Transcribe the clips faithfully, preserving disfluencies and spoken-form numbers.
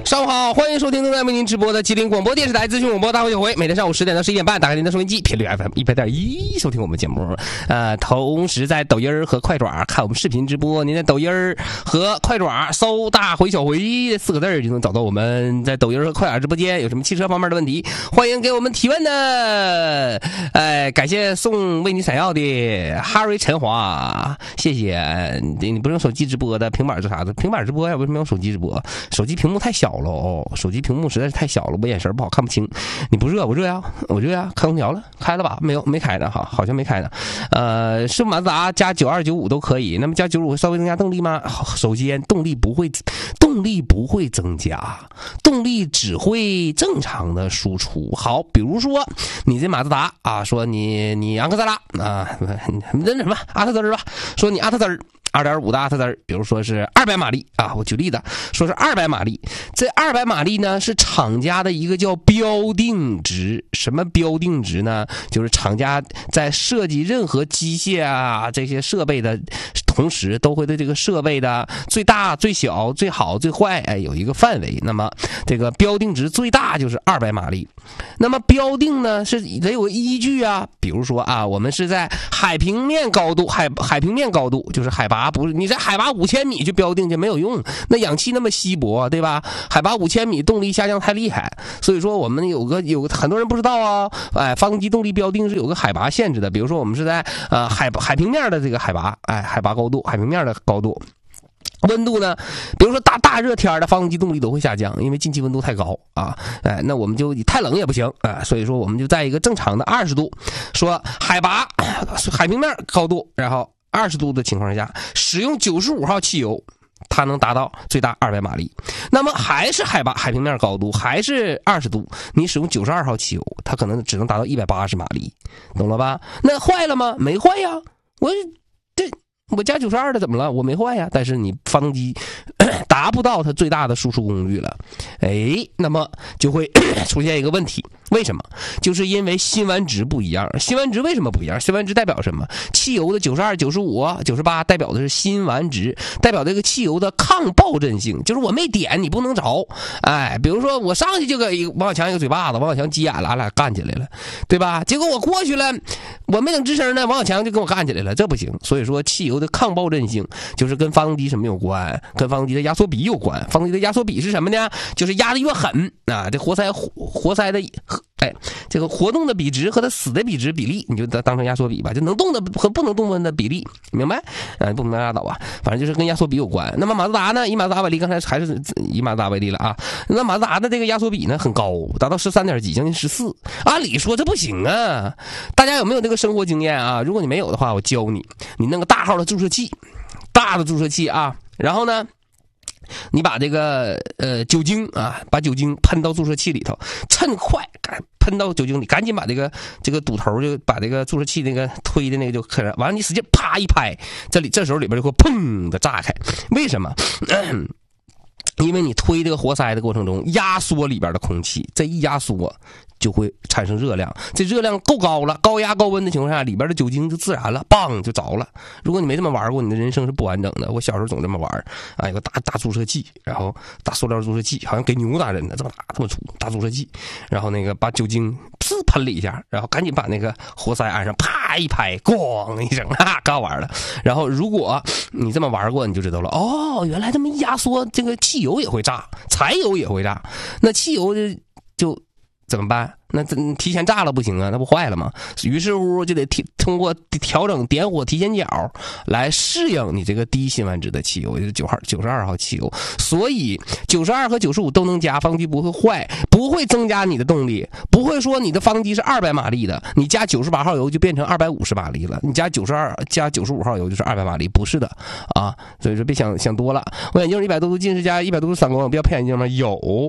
上午好，欢迎收听正在为您直播的吉林广播电视台资讯广播大会小会，每天上午十点到十一点半，打开您的收音机，频率 F M 一百点一，收听我们节目。呃，同时在抖音和快爪看我们视频直播，您在抖音和快爪搜“大回小回”四个字就能找到我们。在抖音和快爪直播间有什么汽车方面的问题，欢迎给我们提问的。哎，感谢送为你闪耀的哈瑞陈华，谢谢。你不是用手机直播的，平板做啥的？平板直播呀？为什么用手机直播？手机屏幕太小了哦，手机屏幕实在是太小了，我眼神不好看不清。你不热？我热呀，我热呀。开空调了？开了吧？没有，没开呢，哈，好像没开呢。呃，是马自达加九二九五都可以，那么加九十五会稍微增加动力吗？首先，动力不会，动力不会增加，动力只会正常的输出。好，比如说你这马自达啊，说你你昂克赛拉啊，那什么阿特兹吧，说你阿特兹。二点五 的阿特兹，比如说是二百马力啊，我举例子说是二百马力，这二百马力呢是厂家的一个叫标定值。什么标定值呢？就是厂家在设计任何机械啊这些设备的同时，都会对这个设备的最大、最小、最好、最坏，哎，有一个范围。那么这个标定值最大就是二百马力。那么标定呢是得有个依据啊，比如说啊，我们是在海平面高度，海海平面高度就是海拔。不是你在海拔五千米去标定就没有用，那氧气那么稀薄，对吧？海拔五千米动力下降太厉害，所以说我们有个有个很多人不知道啊，哎，发动机动力标定是有个海拔限制的，比如说我们是在呃海海平面的这个海拔，哎，海拔高度，海平面的高度。温度呢，比如说大大热天的发动机动力都会下降，因为进气温度太高啊，哎，那我们就太冷也不行啊，所以说我们就在一个正常的二十度，说海拔海平面高度，然后二十度的情况下，使用九十五号汽油，它能达到最大二百马力。那么还是海拔海平面高度，还是二十度，你使用九十二号汽油，它可能只能达到一百八十马力，懂了吧？那坏了吗？没坏呀，我这。我加九十二的怎么了？我没坏呀，但是你发动机达不到它最大的输出功率了，哎，那么就会出现一个问题，为什么？就是因为辛烷值不一样。辛烷值为什么不一样？辛烷值代表什么？汽油的九十二、九十五、九十八代表的是辛烷值，代表这个汽油的抗爆震性，就是我没点你不能着。哎，比如说我上去就给一个王小强一个嘴巴子，王小强急眼了，俺俩干起来了，对吧？结果我过去了，我没等吱声呢，王小强就跟我干起来了，这不行。所以说汽油的抗爆震性就是跟发动机什么有关？跟发动机的压缩比有关。发动机的压缩比是什么呢？就是压得越狠啊，这活塞活塞的哎，这个活动的比值和它死的比值比例，你就当成压缩比吧，就能动的和不能动的比例，明白？啊，不明白拉倒啊，反正就是跟压缩比有关。那么马自达呢？以马自达为例，刚才还是以马自达为例了啊。那马自达的这个压缩比呢很高，达到十三点几，将近十四。按理说这不行啊，大家有没有这个生活经验啊？如果你没有的话，我教你，你弄个大号的注射器，大的注射器啊，然后呢？你把这个呃酒精啊，把酒精喷到注射器里头，趁快喷到酒精里，赶紧把这个这个堵头就把这个注射器那个推的那个就开始，完了你使劲啪一拍，这里这时候里边就会砰的炸开。为什么？因为你推这个活塞的过程中压缩里边的空气，这一压缩就会产生热量，这热量够高了，高压高温的情况下，里边的酒精就自燃了，棒就着了。如果你没这么玩过，你的人生是不完整的。我小时候总这么玩啊，有个大大注射器，然后大塑料注射器，好像给牛打针的，这么大这么粗大注射器，然后那个把酒精噗喷了一下，然后赶紧把那个活塞按上，啪一拍，咣一声，哈，可好玩了。然后如果你这么玩过，你就知道了，哦，原来这么一压缩，这个汽油也会炸，柴油也会炸，那汽油就就。怎么办？那提前炸了不行啊，那不坏了吗？于是乎就得通过调整点火提前角来适应你这个低辛烷值的汽油，也就是九号九十二号汽油。所以九十二和九十五都能加，发动机不会坏，不会增加你的动力，不会说你的发动机是二百马力的，你加九十八号油就变成二百五十马力了，你加九十二加九十五号油就是二百马力，不是的啊。所以说别想想多了。我眼镜一百多度近视加一百多度散光，不要配眼镜吗？有。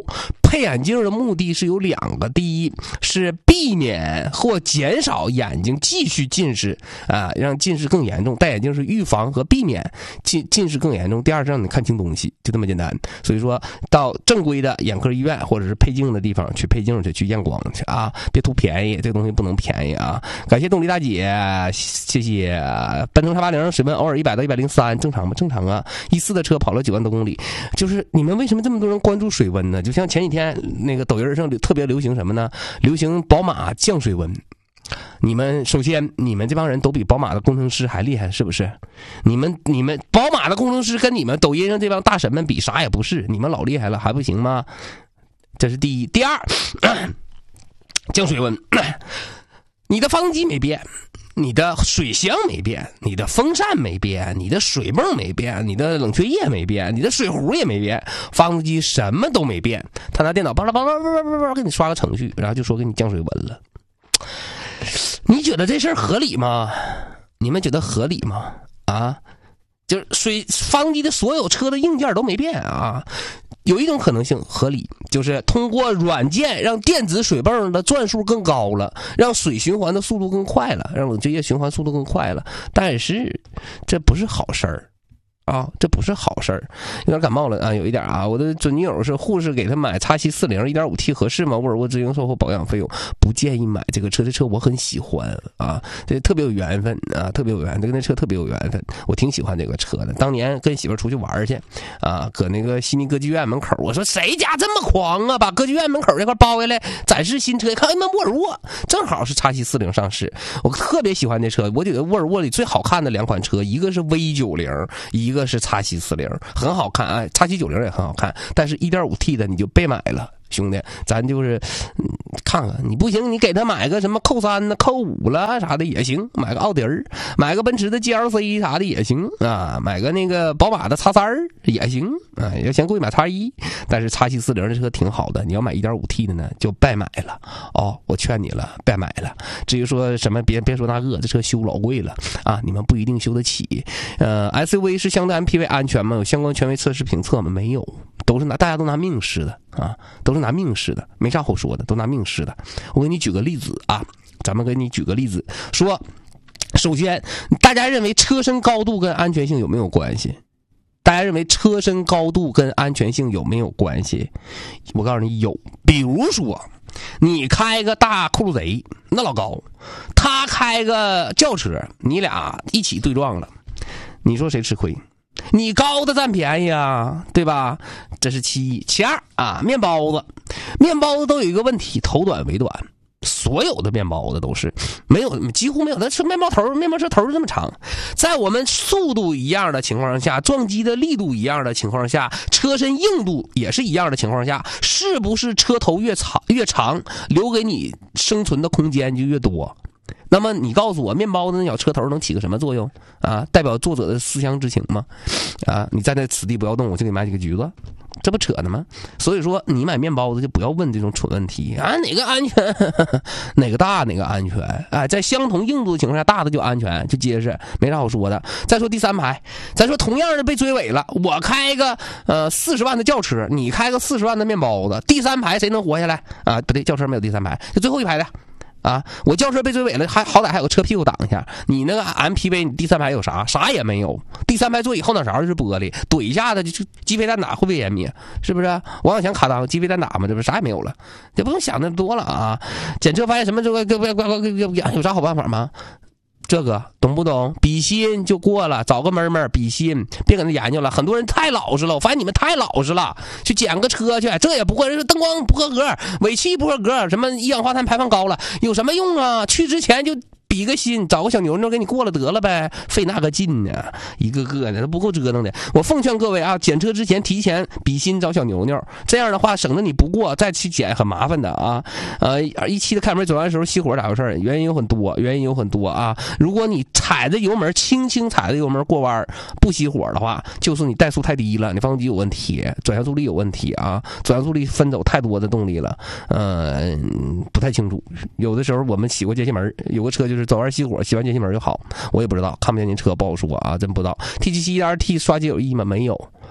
配眼镜的目的是有两个，第一是避免或减少眼睛继续近视啊，让近视更严重。戴眼镜是预防和避免近近视更严重。第二是让你看清东西，就这么简单。所以说到正规的眼科医院或者是配镜的地方去配镜去，去验光去啊，别图便宜，这个东西不能便宜啊。感谢动力大姐，谢谢。奔腾叉八零水温偶尔一百到一百零三，正常吗？正常啊。一四的车跑了九万多公里，就是你们为什么这么多人关注水温呢？就像前几天那个抖音上特别流行什么呢？流行宝马降水温。你们首先，你们这帮人都比宝马的工程师还厉害，是不是？你们你们宝马的工程师跟你们抖音上这帮大神们比啥也不是，你们老厉害了还不行吗？这是第一。第二，降水温，你的发动机没变，你的水箱没变，你的风扇没变，你的水泵没变，你的冷却液没变，你的水壶也没变，发动机什么都没变。他拿电脑叭叭叭叭叭叭叭给你刷个程序，然后就说给你降水温了。你觉得这事儿合理吗？你们觉得合理吗？啊，就是水发动机的所有车的硬件都没变啊。有一种可能性合理，就是通过软件让电子水泵的转数更高了，让水循环的速度更快了，让冷却液循环速度更快了。但是这不是好事儿啊，这不是好事儿。有点感冒了啊，有一点啊。我的准女友是护士给他买 X 七四零 一点五 T 合适吗？沃尔沃直营售后保养费用不建议买这个车，这车我很喜欢啊，这特别有缘分啊，特别有缘分，这跟那车特别有缘分，我挺喜欢这个车的。当年跟媳妇出去玩去啊，搁那个悉尼歌剧院门口，我说谁家这么狂啊，把歌剧院门口这块包下来展示新车，看哎妈沃尔沃正好是 X 七四零 上市，我特别喜欢这车。我觉得沃尔沃里最好看的两款车，一个是 V 九十， 一个是 X 七四零，很好看啊 ，X 七九十也很好看，但是 一点五 T 的你就别买了，兄弟，咱就是、嗯、看看，你不行，你给他买个什么扣三呢、扣五了啥的也行，买个奥迪儿，买个奔驰的 G L C 啥的也行啊，买个那个宝马的 X 三也行啊，要嫌贵买 X 一，但是 X 七四零这车挺好的，你要买 一点五 T 的呢就别买了哦，我劝你了，别买了。至于说什么别别说那个，这车修老贵了啊，你们不一定修得起。呃 S U V 是相对 M P V 安全吗？有相关权威测试评测吗？没有，都是拿大家都拿命试的啊，都是拿命试的，没啥好说的，都拿命试的。我给你举个例子啊，咱们给你举个例子，说，首先，大家认为车身高度跟安全性有没有关系？大家认为车身高度跟安全性有没有关系？我告诉你有，比如说，你开个大酷路贼，那老高，他开个轿车，你俩一起对撞了，你说谁吃亏？你高的占便宜啊，对吧？这是其一。其二啊，面包子，面包子都有一个问题，头短尾短。所有的面包子都是没有，几乎没有。那是面包头，面包车头这么长，在我们速度一样的情况下，撞击的力度一样的情况下，车身硬度也是一样的情况下，是不是车头越长越长，留给你生存的空间就越多？那么你告诉我，面包子那小车头能起个什么作用啊？代表作者的思乡之情吗？啊，你站在此地不要动，我就给你买几个橘子，这不扯呢吗？所以说，你买面包子就不要问这种蠢问题啊，哪个安全，哪个大，哪个安全啊？在相同硬度的情况下，大的就安全，就结实，没啥好说的。再说第三排，咱说同样的被追尾了，我开个呃四十万的轿车，你开个四十万的面包子，第三排谁能活下来啊？不对，轿车没有第三排，就最后一排的。啊！我轿车被追尾了，还好歹还有个车屁股挡一下。你那个 M P V， 你第三排有啥？啥也没有。第三排座椅后脑勺就是玻璃，怼一下子就击飞弹打会被湮灭，是不是？王小强卡裆击飞弹打嘛，这不啥也没有了，这不用想那么多了啊！检测发现什么这个有啥好办法吗？这个懂不懂？比心就过了，找个门门比心，别搁那研究了。很多人太老实了，我发现你们太老实了，去捡个车去，这也不会，灯光不合格，尾气不合格，什么一氧化碳排放高了，有什么用啊？去之前就比个心，找个小牛牛给你过了得了呗，费那个劲呢，一个个的都不够折腾的。我奉劝各位啊，检车之前提前比心找小牛牛，这样的话省得你不过再去检很麻烦的啊。呃，一期的开门走完的时候熄火咋回事？原因有很多，原因有很多啊。如果你踩着油门，轻轻踩着油门过弯不熄火的话，就是你怠速太低了，你发动机有问题，转向速力有问题啊，转向速力分走太多的动力了，呃，不太清楚。有的时候我们洗过节气门，有个车就是走完熄火，洗完节气门就好，我也不知道，看不见您车不好说啊，真不知道。T 七七 一点二 T 刷机有意义吗？没有，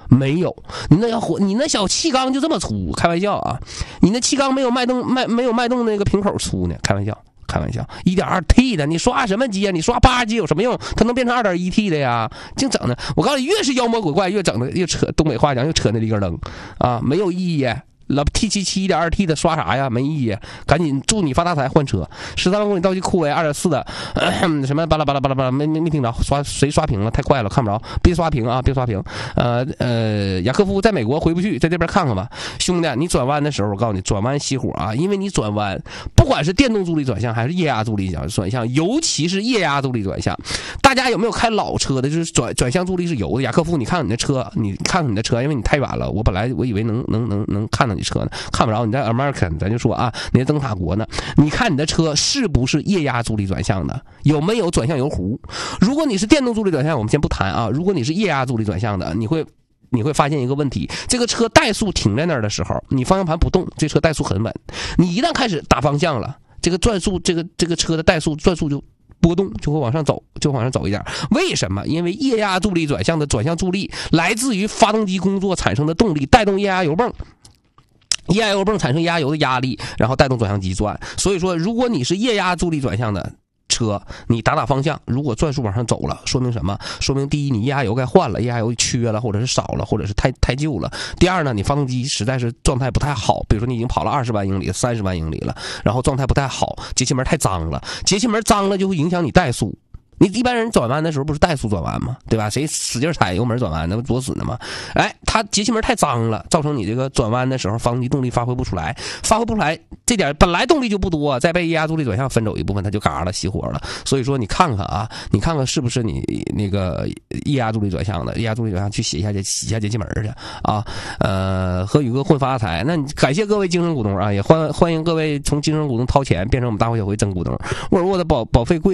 没有，你那要火，你那小气缸就这么粗，开玩笑啊！你那气缸没有脉动脉没有脉动那个瓶口粗呢，开玩笑。开玩笑 ，一点二 T 的，你刷什么机啊？你刷八 G 有什么用？它能变成 二点一 T 的呀？净整的，我告诉你，越是妖魔鬼怪，越整的越扯。东北话讲，越扯那一根灯啊，没有意义。老 T 七七 一点二 T 的刷啥呀？没意义，赶紧祝你发大财换车。十三万公里倒计酷威二点四的、呃，什么巴拉巴拉巴拉巴拉，没没没听着，刷谁刷屏了？太快了，看不着，别刷屏啊，别刷屏。呃呃，雅科夫在美国回不去，在这边看看吧，兄弟，你转弯的时候，我告诉你，转弯熄火啊，因为你转弯，不管是电动助力转向还是液压助力转向，尤其是液压助力转向，大家有没有开老车的？就是转转向助力是油的。雅科夫，你看看你的车，你看看你的车，因为你太远了，我本来我以为能能能能看到你车呢，看不着。你在 American 咱就说啊，你在灯塔国呢，你看你的车是不是液压助力转向的，有没有转向油壶？如果你是电动助力转向，我们先不谈啊，如果你是液压助力转向的，你会你会发现一个问题，这个车怠速停在那儿的时候，你方向盘不动，这车怠速很稳，你一旦开始打方向了，这个转速这个这个车的怠速转速就波动，就会往上走，就往上走一点。为什么？因为液压助力转向的转向助力来自于发动机工作产生的动力，带动液压油泵。液压油泵产生液压油的压力，然后带动转向机转。所以说，如果你是液压助力转向的车，你打打方向，如果转速往上走了，说明什么？说明第一，你液压油该换了，液压油缺了，或者是少了，或者是太太旧了。第二呢，你发动机实在是状态不太好，比如说你已经跑了二十万英里、三十万英里了，然后状态不太好，节气门太脏了，节气门脏了就会影响你怠速。你一般人转弯的时候不是怠速转弯吗？对吧？谁使劲踩油门转弯，那不作死呢吗？哎，它节气门太脏了，造成你这个转弯的时候发动机动力发挥不出来，发挥不出来，这点本来动力就不多，再被液压助力转向分走一部分，它就嘎了熄火了。所以说你看看啊，你看看是不是你那个液压助力转向的，液压助力转向去洗一下节洗一下节气门去啊。呃，和宇哥混发财，那感谢各位精神股东啊，也欢欢迎各位从精神股东掏钱变成我们大会小会真股东。沃尔沃的保保费贵。